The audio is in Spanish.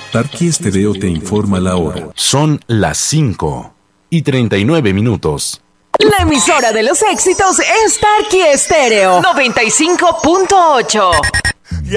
Tarqui Estéreo te informa la hora. Son las 5:39. La emisora de los éxitos es Tarqui Estéreo 95.8.